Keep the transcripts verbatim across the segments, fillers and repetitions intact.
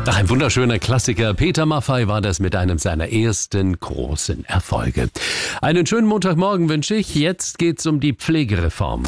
Ach, ein wunderschöner Klassiker. Peter Maffay war das mit einem seiner ersten großen Erfolge. Einen schönen Montagmorgen wünsche ich. Jetzt geht's um die Pflegereform.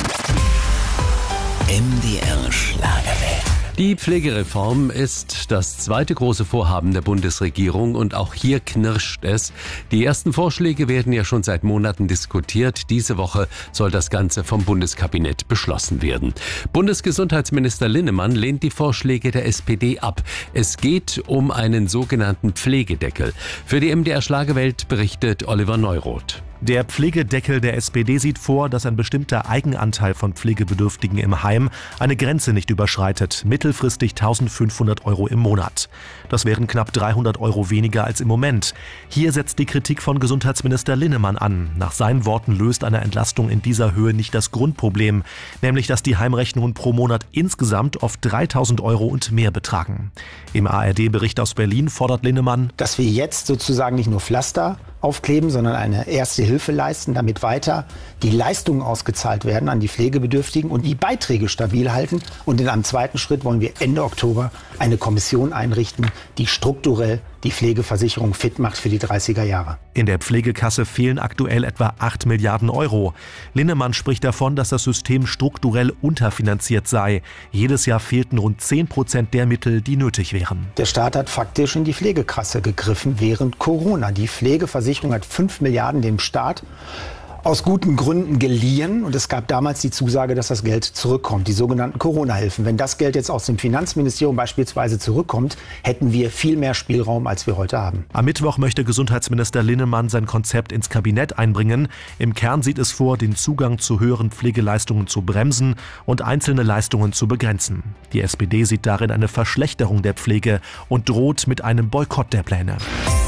M D R Schlagerwelt. Die Pflegereform ist das zweite große Vorhaben der Bundesregierung und auch hier knirscht es. Die ersten Vorschläge werden ja schon seit Monaten diskutiert. Diese Woche soll das Ganze vom Bundeskabinett beschlossen werden. Bundesgesundheitsminister Linnemann lehnt die Vorschläge der S P D ab. Es geht um einen sogenannten Pflegedeckel. Für die M D R Schlagerwelt berichtet Oliver Neuroth. Der Pflegedeckel der S P D sieht vor, dass ein bestimmter Eigenanteil von Pflegebedürftigen im Heim eine Grenze nicht überschreitet, mittelfristig eintausendfünfhundert Euro im Monat. Das wären knapp dreihundert Euro weniger als im Moment. Hier setzt die Kritik von Gesundheitsminister Linnemann an. Nach seinen Worten löst eine Entlastung in dieser Höhe nicht das Grundproblem, nämlich dass die Heimrechnungen pro Monat insgesamt oft dreitausend Euro und mehr betragen. Im A R D-Bericht aus Berlin fordert Linnemann, dass wir jetzt sozusagen nicht nur Pflaster aufkleben, sondern eine erste Hilfe leisten, damit weiter die Leistungen ausgezahlt werden an die Pflegebedürftigen und die Beiträge stabil halten. Und in einem zweiten Schritt wollen wir Ende Oktober eine Kommission einrichten, die strukturell die Pflegeversicherung fit macht für die dreißiger Jahre. In der Pflegekasse fehlen aktuell etwa acht Milliarden Euro. Linnemann spricht davon, dass das System strukturell unterfinanziert sei. Jedes Jahr fehlten rund zehn Prozent der Mittel, die nötig wären. Der Staat hat faktisch in die Pflegekasse gegriffen während Corona. Die Pflegeversicherung hat fünf Milliarden dem Staat aus guten Gründen geliehen und es gab damals die Zusage, dass das Geld zurückkommt, die sogenannten Corona-Hilfen. Wenn das Geld jetzt aus dem Finanzministerium beispielsweise zurückkommt, hätten wir viel mehr Spielraum, als wir heute haben. Am Mittwoch möchte Gesundheitsminister Linnemann sein Konzept ins Kabinett einbringen. Im Kern sieht es vor, den Zugang zu höheren Pflegeleistungen zu bremsen und einzelne Leistungen zu begrenzen. Die S P D sieht darin eine Verschlechterung der Pflege und droht mit einem Boykott der Pläne.